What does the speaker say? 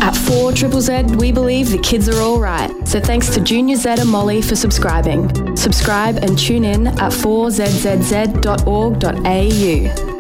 At 4ZZZ, we believe the kids are all right. So thanks to Junior Z and Molly for subscribing. Subscribe and tune in at 4zzz.org.au.